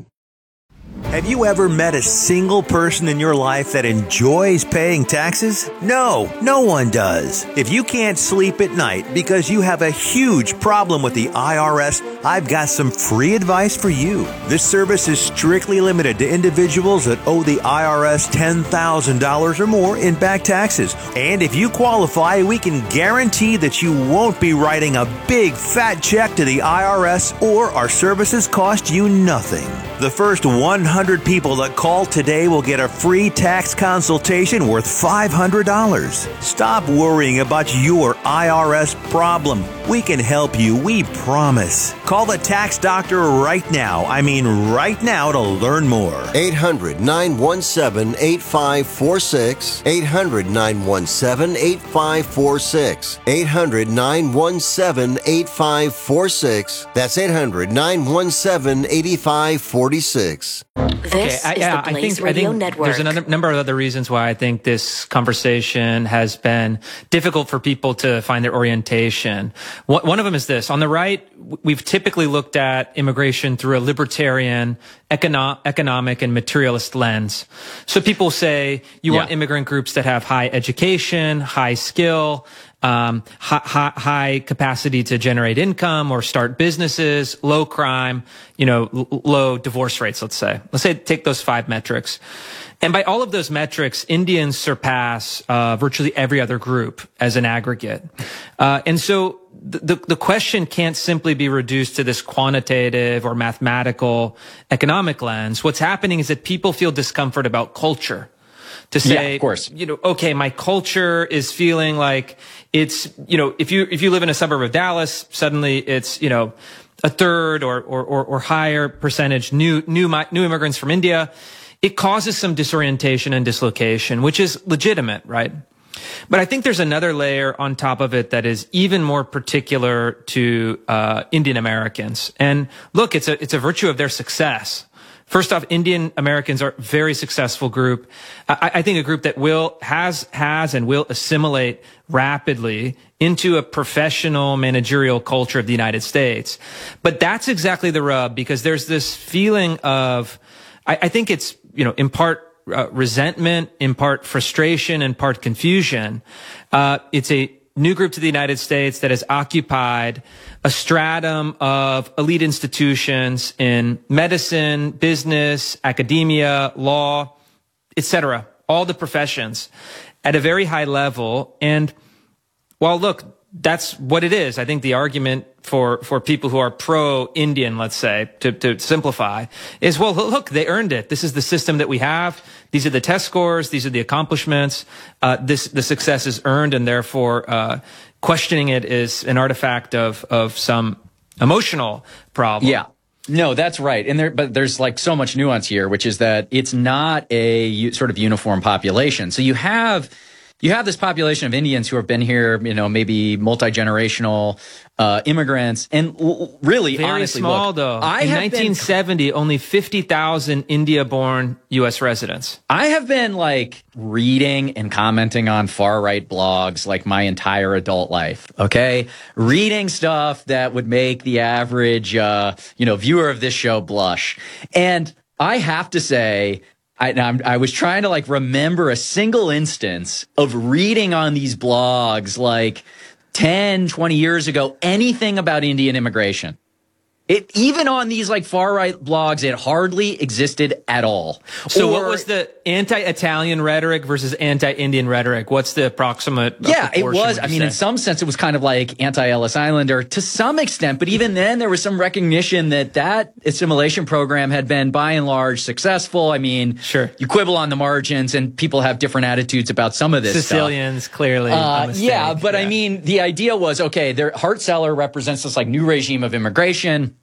Have you ever met a single person in your life that enjoys paying taxes? No, no one does. If you can't sleep at night because you have a huge problem with the I R S, I've got some free advice for you. This service is strictly limited to individuals that owe the I R S ten thousand dollars or more in back taxes. And if you qualify, we can guarantee that you won't be writing a big fat check to the I R S, or our services cost you nothing. The first one hundred people that call today will get a free tax consultation worth five hundred dollars. Stop worrying about your I R S problem. We can help you, we promise. Call the tax doctor right now. I mean right now to learn more. eight hundred, nine one seven, eight five four six. eight hundred, nine one seven, eight five four six. eight hundred, nine one seven, eight five four six. That's eight hundred, nine one seven, eight five four six. This okay, I, is yeah, the Blaze I think, Radio I think Network. There's another number of other reasons why I think this conversation has been difficult for people to find their orientation. One, one of them is this. On the right, we've typically looked at immigration through a libertarian, econo- economic, and materialist lens. So people say you Yeah. want immigrant groups that have high education, high skill, um, high, high, high capacity to generate income or start businesses, low crime, you know, l- low divorce rates, let's say. Let's say take those five metrics. And by all of those metrics, Indians surpass uh, virtually every other group as an aggregate. Uh, and so the, the question can't simply be reduced to this quantitative or mathematical economic lens. What's happening is that people feel discomfort about culture. To say, yeah, of course. you know, okay, my culture is feeling like it's, you know, if you, if you live in a suburb of Dallas, suddenly it's, you know, a third or, or, or, or higher percentage new, new, new immigrants from India. It causes some disorientation and dislocation, which is legitimate, right? But I think there's another layer on top of it that is even more particular to, uh, Indian Americans. And look, it's a, it's a virtue of their success. First off, Indian Americans are a very successful group. I, I think a group that will, has, has and will assimilate rapidly into a professional managerial culture of the United States. But that's exactly the rub, because there's this feeling of, I, I think it's, you know, in part uh, resentment, in part frustration, in part confusion. Uh, it's a new group to the United States that has occupied a stratum of elite institutions in medicine, business, academia, law, et cetera, all the professions at a very high level. And while, look, that's what it is. I think the argument for, for people who are pro-Indian, let's say, to, to simplify, is, well, look, they earned it. This is the system that we have. These are the test scores. These are the accomplishments. Uh, this, the success is earned, and therefore, uh, questioning it is an artifact of, of some emotional problem. Yeah. No, that's right. And there, but there's like so much nuance here, which is that it's not a u- sort of uniform population. So you have, you have this population of Indians who have been here, you know, maybe multi-generational, uh, immigrants, and l- really, Very honestly, small, look, though. I In have nineteen seventy, been, only fifty thousand India-born U S residents. I have been like reading and commenting on far-right blogs like my entire adult life. Okay, reading stuff that would make the average, uh, you know, viewer of this show blush, and I have to say, I, I'm, I was trying to like remember a single instance of reading on these blogs like ten, twenty years ago, anything about Indian immigration. It, even on these like far right blogs, it hardly existed at all. So Or, what was the anti-Italian rhetoric versus anti-Indian rhetoric? What's the approximate? Yeah, it proportion, was. would I you mean, say? in some sense, it was kind of like anti-Ellis Islander to some extent. But even then, there was some recognition that that assimilation program had been, by and large, successful. I mean, sure, you quibble on the margins, and people have different attitudes about some of this Sicilians, stuff. clearly. Uh, yeah, but yeah. I mean, the idea was, okay, their Hart-Celler represents this like new regime of immigration.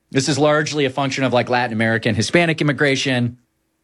This is largely a function of like Latin American, Hispanic immigration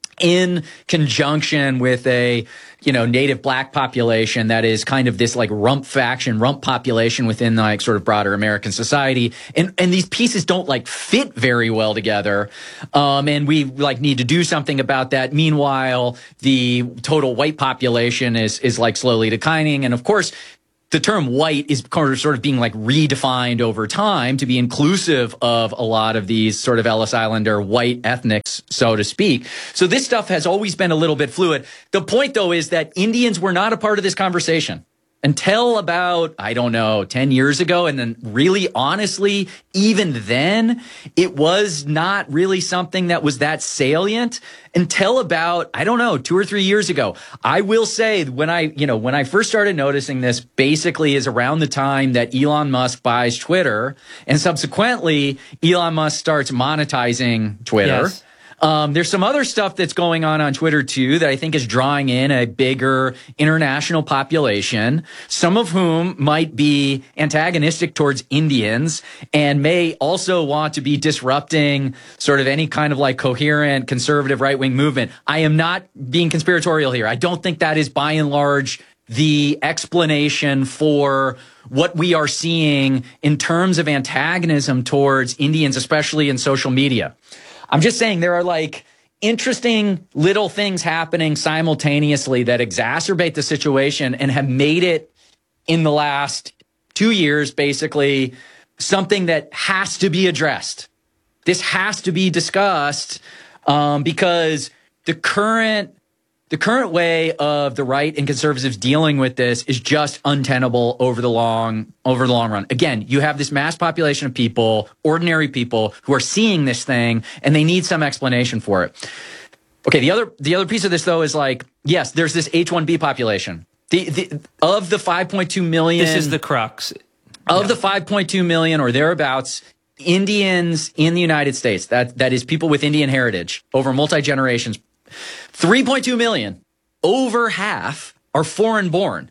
in conjunction with a, you know, native black population that is kind of this like rump faction, rump population within like sort of broader American society. And, and these pieces don't like fit very well together. Um, and we like need to do something about that. Meanwhile, the total white population is, is like slowly declining. And of course, the term white is sort of being like redefined over time to be inclusive of a lot of these sort of Ellis Islander white ethnics, so to speak. So this stuff has always been a little bit fluid. The point, though, is that Indians were not a part of this conversation until about, I don't know, ten years ago. And then really, honestly, even then, it was not really something that was that salient until about, I don't know, two or three years ago. I will say when I, you know, when I first started noticing this basically is around the time that Elon Musk buys Twitter and subsequently Elon Musk starts monetizing Twitter. Yes. Um, there's some other stuff that's going on on Twitter, too, that I think is drawing in a bigger international population, some of whom might be antagonistic towards Indians and may also want to be disrupting sort of any kind of like coherent conservative right-wing movement. I am not being conspiratorial here. I don't think that is by and large the explanation for what we are seeing in terms of antagonism towards Indians, especially in social media. I'm just saying there are like interesting little things happening simultaneously that exacerbate the situation and have made it in the last two years, basically something that has to be addressed. This has to be discussed um, because the current The current way of the right and conservatives dealing with this is just untenable over the long, over the long run. Again, you have this mass population of people, ordinary people who are seeing this thing and they need some explanation for it. Okay. The other, the other piece of this though is like, yes, there's this H one B population. The, the, of the five point two million. This is the crux. Of yeah. the five point two million or thereabouts, Indians in the United States, that, that is people with Indian heritage over multi-generations, three point two million, over half are foreign born.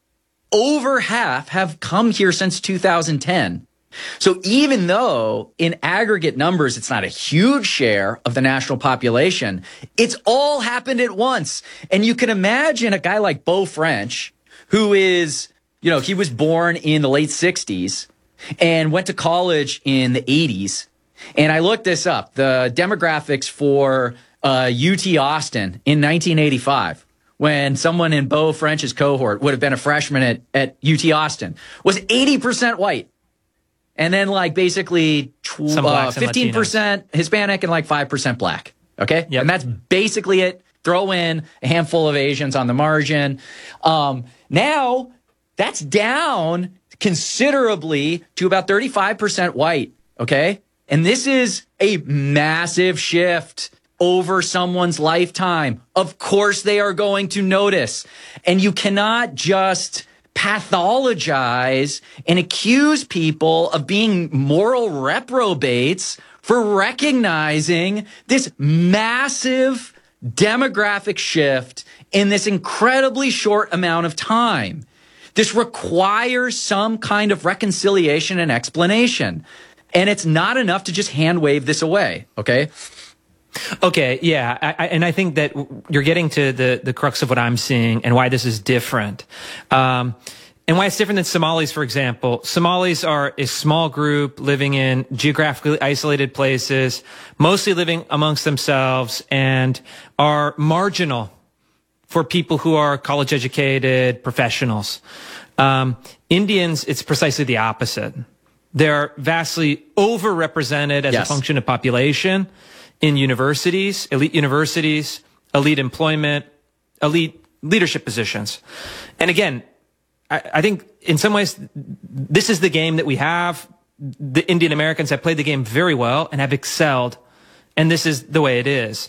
Over half have come here since two thousand ten. So even though in aggregate numbers, it's not a huge share of the national population, it's all happened at once. And you can imagine a guy like Beau French, who is, you know, he was born in the late sixties and went to college in the eighties. And I looked this up, the demographics for Uh, U T Austin in nineteen eighty-five, when someone in Beau French's cohort would have been a freshman at, at U T Austin, was eighty percent white. And then like basically tw- uh, fifteen percent Hispanic and like five percent black. Okay. Yep. And that's basically it. Throw in a handful of Asians on the margin. Um, now that's down considerably to about thirty-five percent white. Okay. And this is a massive shift over someone's lifetime. Of course they are going to notice. And you cannot just pathologize and accuse people of being moral reprobates for recognizing this massive demographic shift in this incredibly short amount of time. This requires some kind of reconciliation and explanation. And it's not enough to just hand wave this away, okay? Okay, yeah, I, I, and I think that you're getting to the, the crux of what I'm seeing and why this is different. Um, and why it's different than Somalis, for example. Somalis are a small group living in geographically isolated places, mostly living amongst themselves, and are marginal for people who are college-educated professionals. Um, Indians, it's precisely the opposite. They're vastly overrepresented as yes. a function of population in universities, elite universities, elite employment, elite leadership positions. And again, I, I think in some ways, this is the game that we have. The Indian Americans have played the game very well and have excelled. And this is the way it is.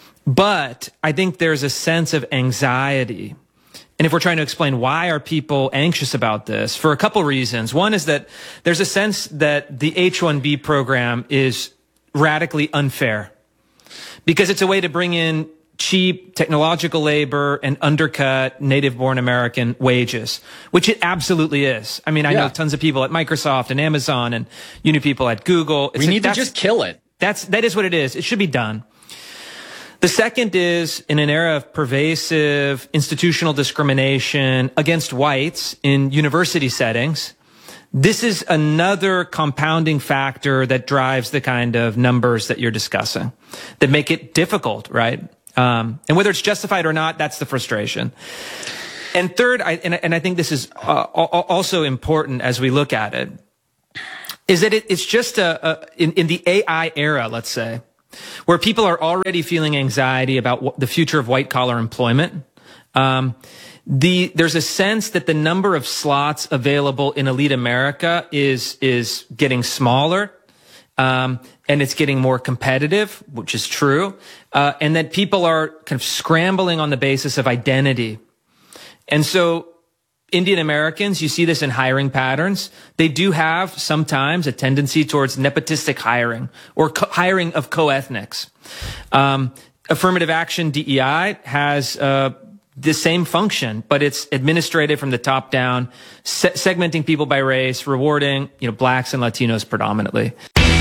But I think there's a sense of anxiety. And if we're trying to explain why are people anxious about this, for a couple reasons. One is that there's a sense that the H one B program is radically unfair because it's a way to bring in cheap technological labor and undercut native-born American wages, which it absolutely is. I mean, I yeah. know tons of people at Microsoft and Amazon, and you know people at Google. It's we need like, to just kill it. That's that is what it is. It should be done. The second is, in an era of pervasive institutional discrimination against whites in university settings, this is another compounding factor that drives the kind of numbers that you're discussing, that make it difficult, right? Um, and whether it's justified or not, that's the frustration. And third, I, and, and I think this is uh, also important as we look at it, is that it, it's just a, a in, in the A I era, let's say, where people are already feeling anxiety about what, the future of white-collar employment. Um, the there's a sense that the number of slots available in elite America is is getting smaller, um, and it's getting more competitive, which is true, uh, and that people are kind of scrambling on the basis of identity. And so Indian Americans, you see this in hiring patterns. They do have sometimes a tendency towards nepotistic hiring or co- hiring of co-ethnics. Um, affirmative action D E I has uh, the same function, but it's administrative from the top down, se- segmenting people by race, rewarding, you know, blacks and Latinos predominantly.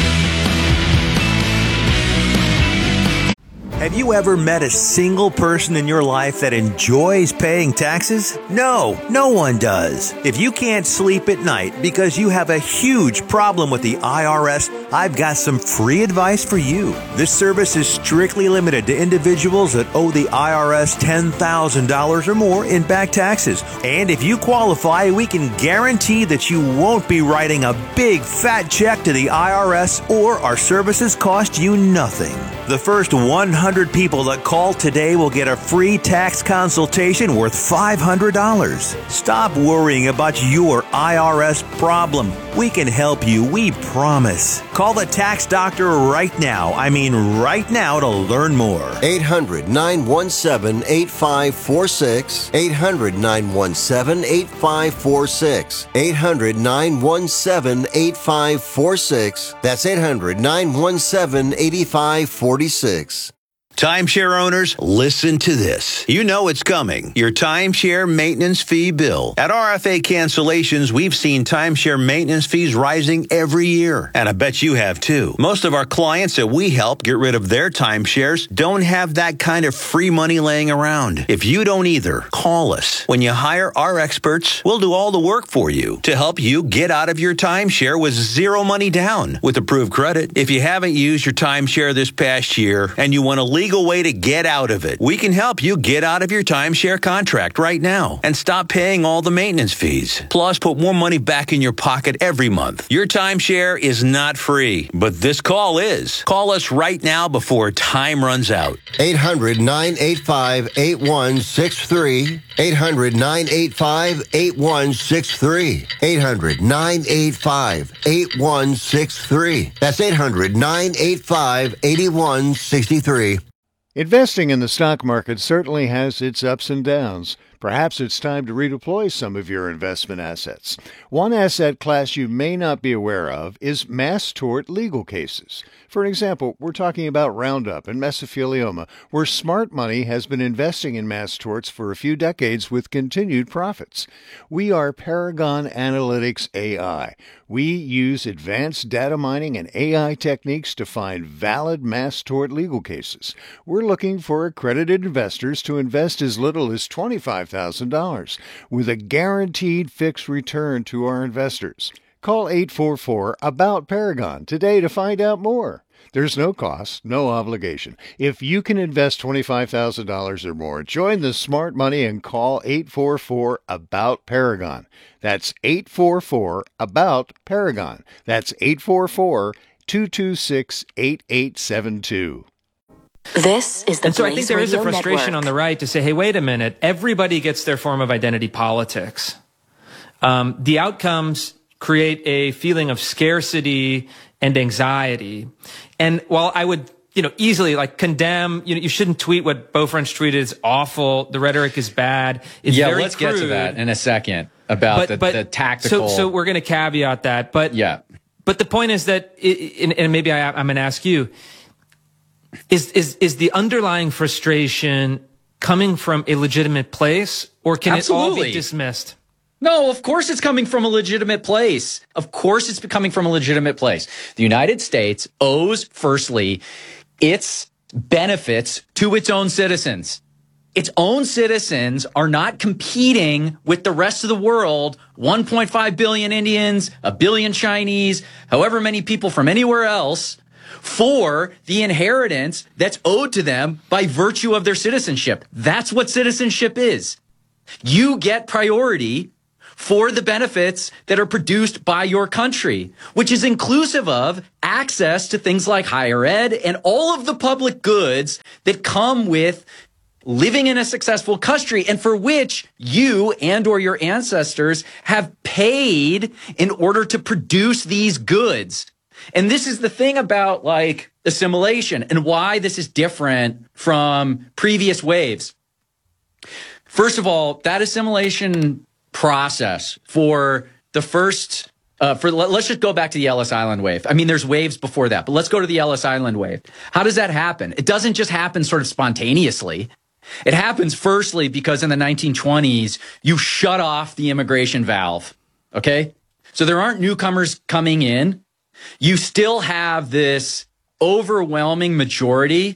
Have you ever met a single person in your life that enjoys paying taxes? No, no one does. If you can't sleep at night because you have a huge problem with the I R S, I've got some free advice for you. This service is strictly limited to individuals that owe the I R S ten thousand dollars or more in back taxes. And if you qualify, we can guarantee that you won't be writing a big fat check to the I R S, or our services cost you nothing. The first one hundred people that call today will get a free tax consultation worth five hundred dollars. Stop worrying about your I R S problem. We can help you, we promise. Call the tax doctor right now. I mean right now to learn more. eight hundred, nine one seven, eight five four six. eight hundred, nine one seven, eight five four six. eight hundred, nine one seven, eight five four six. That's eight hundred, nine one seven, eight five four six. Timeshare owners, listen to this. You know it's coming. Your timeshare maintenance fee bill. At R F A Cancellations, we've seen timeshare maintenance fees rising every year. And I bet you have too. Most of our clients that we help get rid of their timeshares don't have that kind of free money laying around. If you don't either, call us. When you hire our experts, we'll do all the work for you to help you get out of your timeshare with zero money down with approved credit. If you haven't used your timeshare this past year and you want to leave legal way to get out of it, we can help you get out of your timeshare contract right now and stop paying all the maintenance fees. Plus, put more money back in your pocket every month. Your timeshare is not free, but this call is. Call us right now before time runs out. eight hundred, nine eight five, eight one six three. eight hundred, nine eight five, eight one six three. eight hundred, nine eight five, eight one six three. That's eight hundred, nine eight five, eight one six three. Investing in the stock market certainly has its ups and downs. Perhaps it's time to redeploy some of your investment assets. One asset class you may not be aware of is mass tort legal cases. For example, we're talking about Roundup and mesothelioma, where smart money has been investing in mass torts for a few decades with continued profits. We are Paragon Analytics A I. We use advanced data mining and A I techniques to find valid mass tort legal cases. We're looking for accredited investors to invest as little as twenty-five thousand dollars with a guaranteed fixed return to our investors. Call eight four four, A B O U T, Paragon today to find out more. There's no cost, no obligation. If you can invest twenty-five thousand dollars or more, join the smart money and call eight four four, A B O U T, Paragon. That's eight four four, A B O U T, Paragon. That's eight four four, two two six, eight eight seven two. This is the And so I think there is a Radio frustration Network. on the right to say, hey, wait a minute, everybody gets their form of identity politics. Um, the outcomes create a feeling of scarcity and anxiety. And while I would, you know, easily like condemn, you know, you shouldn't tweet what Beau French tweeted is awful, the rhetoric is bad, it's yeah, very let's crude. get to that in a second about But- the, but- the tactical. So, so we're going to caveat that. But yeah. But the point is that, it, and, and maybe I, I'm going to ask you, is, is, is the underlying frustration coming from a legitimate place, or can Absolutely. it all be dismissed? No, of course it's coming from a legitimate place. Of course it's coming from a legitimate place. The United States owes, firstly, its benefits to its own citizens. Its own citizens are not competing with the rest of the world, one point five billion Indians, a billion Chinese, however many people from anywhere else, for the inheritance that's owed to them by virtue of their citizenship. That's what citizenship is. You get priority for the benefits that are produced by your country, which is inclusive of access to things like higher ed and all of the public goods that come with living in a successful country, and for which you and or your ancestors have paid in order to produce these goods. And this is the thing about like assimilation and why this is different from previous waves. First of all, that assimilation process for the first, uh, for let's just go back to the Ellis Island wave. I mean, there's waves before that, but let's go to the Ellis Island wave. How does that happen? It doesn't just happen sort of spontaneously. It happens firstly because in the nineteen twenties, you shut off the immigration valve. Okay. So there aren't newcomers coming in. You still have this overwhelming majority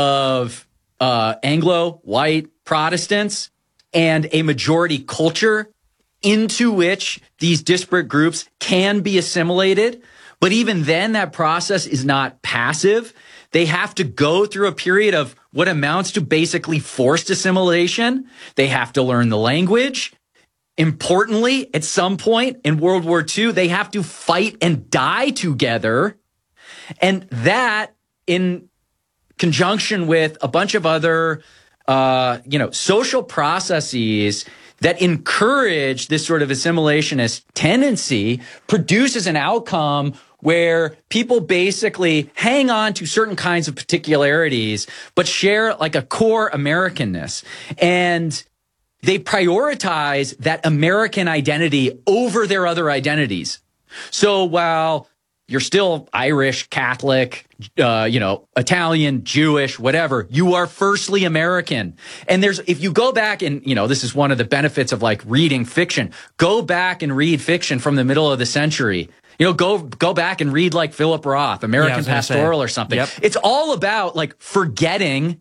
of uh, Anglo white Protestants and a majority culture into which these disparate groups can be assimilated. But even then, that process is not passive. They have to go through a period of what amounts to basically forced assimilation. They have to learn the language. Importantly, at some point in World War Two, they have to fight and die together. And that, in conjunction with a bunch of other, uh, you know, social processes that encourage this sort of assimilationist tendency, produces an outcome where people basically hang on to certain kinds of particularities, but share like a core Americanness. And they prioritize that American identity over their other identities. So while you're still Irish, Catholic, uh, you know, Italian, Jewish, whatever, you are firstly American. And there's, if you go back and, you know, this is one of the benefits of like reading fiction, go back and read fiction from the middle of the century. You know, go go back and read like Philip Roth, American yeah, Pastoral or something. Yep. It's all about like forgetting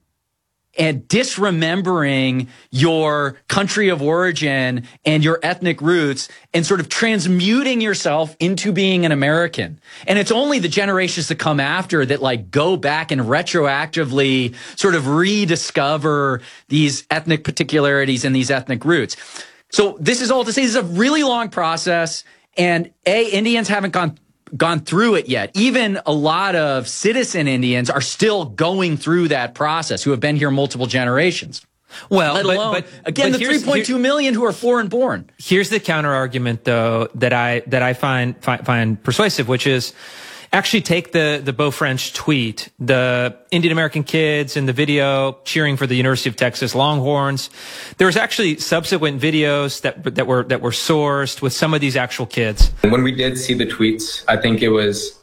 and disremembering your country of origin and your ethnic roots and sort of transmuting yourself into being an American. And it's only the generations that come after that like go back and retroactively sort of rediscover these ethnic particularities and these ethnic roots. So this is all to say this is a really long process. And A, Indians haven't gone gone through it yet. Even a lot of citizen Indians are still going through that process who have been here multiple generations. Well, let alone, but, but, again, but the three point two million who are foreign born. Here's the counter argument, though, that I that I find find, find persuasive, which is actually take the the Beau French tweet, the Indian American kids in the video cheering for the University of Texas Longhorns. There was actually subsequent videos that that were that were sourced with some of these actual kids. When we did see the tweets, I think it was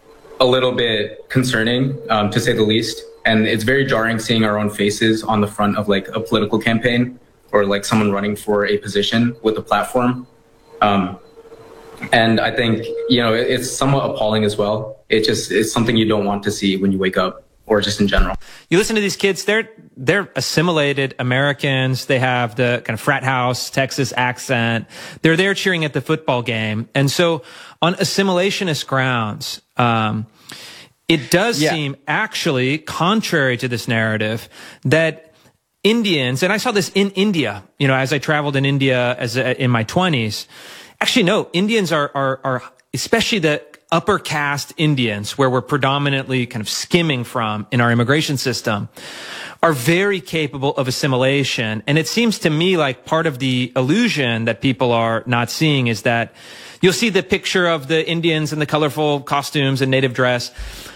a little bit concerning, um, to say the least. And it's very jarring seeing our own faces on the front of like a political campaign or like someone running for a position with a platform. Um, And I think, you know, it's somewhat appalling as well. It just is something you don't want to see when you wake up or just in general. You listen to these kids, they're, they're assimilated Americans. They have the kind of frat house, Texas accent. They're there cheering at the football game. And so on assimilationist grounds, um, it does yeah. seem actually contrary to this narrative that Indians, and I saw this in India, you know, as I traveled in India as a, in my twenties. Actually, no, Indians are, are, are, especially the upper caste Indians, where we're predominantly kind of skimming from in our immigration system, are very capable of assimilation. And it seems to me like part of the illusion that people are not seeing is that you'll see the picture of the Indians in the colorful costumes and native dress.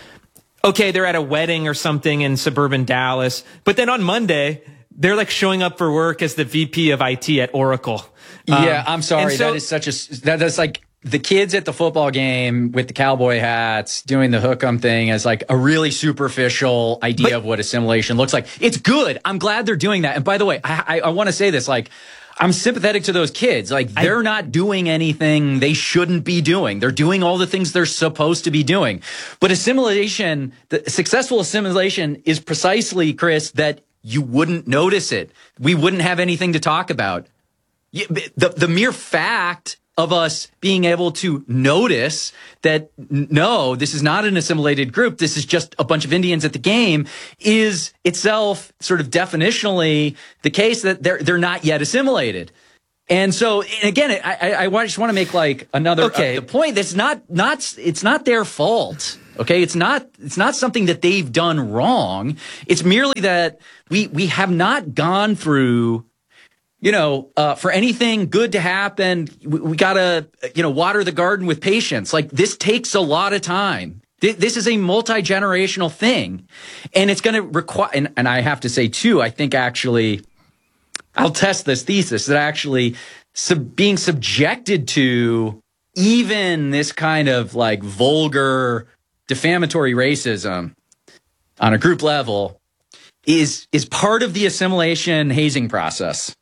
Okay, they're at a wedding or something in suburban Dallas, but then on Monday, they're like showing up for work as the V P of I T at Oracle. Yeah, um, I'm sorry. So, that is such a, that is like the kids at the football game with the cowboy hats doing the hook'em thing as like a really superficial idea but, of what assimilation looks like. It's good. I'm glad they're doing that. And by the way, I, I, I want to say this, like, I'm sympathetic to those kids. Like, they're I, not doing anything they shouldn't be doing. They're doing all the things they're supposed to be doing. But assimilation, the successful assimilation is precisely, Chris, that you wouldn't notice it. We wouldn't have anything to talk about. The, the mere fact of us being able to notice that, no, this is not an assimilated group, this is just a bunch of Indians at the game, is itself sort of definitionally the case that they're they're not yet assimilated. And so, and again, I, I, I just want to make like another okay. uh, the point that's not not it's not their fault. Okay, it's not it's not something that they've done wrong. It's merely that we we have not gone through. You know, uh, for anything good to happen, we, we gotta, you know, water the garden with patience. Like, this takes a lot of time. Th- this is a multi-generational thing. And it's going to require, and, and I have to say too, I think actually, I'll test this thesis, that actually sub- being subjected to even this kind of like vulgar, defamatory racism on a group level is, is part of the assimilation hazing process.